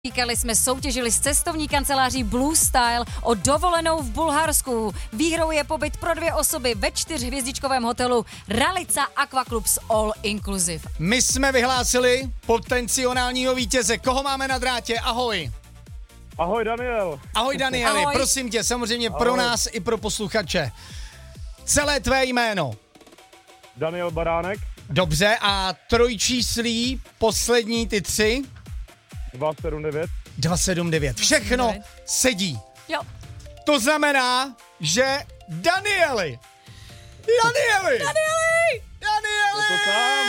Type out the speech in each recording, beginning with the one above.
Říkali jsme, soutěžili s cestovní kanceláří Blue Style o dovolenou v Bulharsku. Výhrou je pobyt pro 2 osoby ve 4hvězdičkovém hotelu Ralica Aquaclubs All Inclusive. My jsme vyhlásili potenciálního vítěze. Koho máme na drátě? Ahoj. Ahoj, Daniel. Ahoj, Danieli. Ahoj. Prosím tě, samozřejmě pro nás i pro posluchače. Celé tvé jméno. Daniel Baránek. Dobře, a trojčíslí, poslední ty 3? 279. 279. Všechno sedí. Jo. To znamená, že Danieli! Danieli! Je to tam.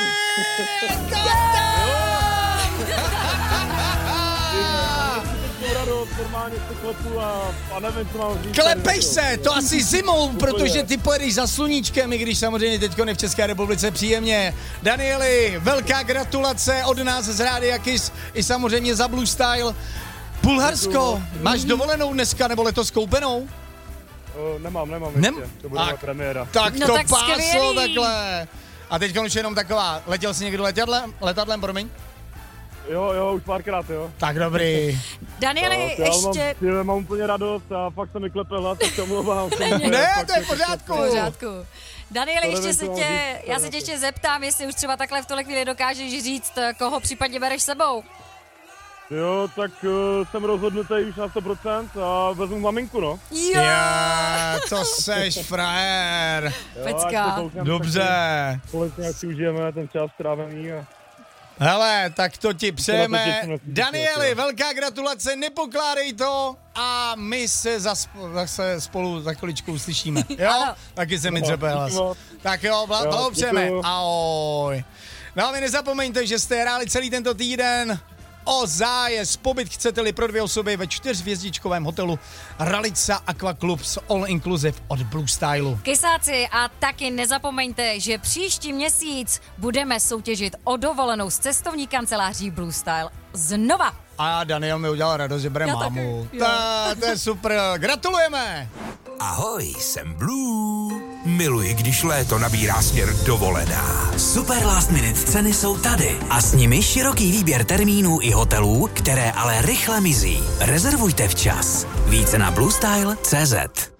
Normálně se klepu a nevím, co mám říct. Klepej se, to asi zimou, protože ty pojedeš za sluníčkem, i když samozřejmě teďko v České republice příjemně. Danieli, velká gratulace od nás z Rádia Kiss i samozřejmě za Blue Style. Bulharsko, máš dovolenou dneska nebo letos koupenou? Nemám ještě, to bude moje premiéra. Tak No to tak páslo skvělý. takhle. A teďka už jenom taková, letěl jsi někdo letadlem, promiň? Jo, už párkrát, jo. Tak dobrý. Danieli, Já ještě... mám úplně radost a fakt se mi klepe hlas, tak se omlouvám. Ne, to je v pořádku. V pořádku. Danieli, To nevím, co mám říct, já se tě ještě zeptám, jestli už třeba takhle v tuhle chvíli dokážeš říct, koho případně bereš sebou. Jo, tak jsem rozhodnutý už na 100% a vezmu maminku, no. Jo, Já, to seš frajer. pecka. Dobře. Společně jak si užijeme ten čas strávený a... Hele, tak to ti přejeme. těším. Danieli, velká gratulace, nepokládej to a my se zase spolu za chviličku uslyšíme. Jo? Ano. Taky se mi třepe hlas. děkuju. Tak jo, blahopřejeme. děkuju. Ahoj. No a vy nezapomeňte, že jste hráli celý tento týden o zájezd. Pobyt chcete-li pro 2 osoby ve 4hvězdičkovém hotelu Ralica Aquaclubs All Inclusive od Blue Stylu. Kysáci, a taky nezapomeňte, že příští měsíc budeme soutěžit o dovolenou s cestovní kanceláří Blue Style znova. A Daniel mi udělal radost, že bere Já taky, mámu. jo. To je super, gratulujeme. Ahoj, jsem Blue. Miluji, když léto nabírá směr dovolená. Super last minute ceny jsou tady a s nimi široký výběr termínů i hotelů, které ale rychle mizí. Rezervujte včas. Více na bluestyle.cz.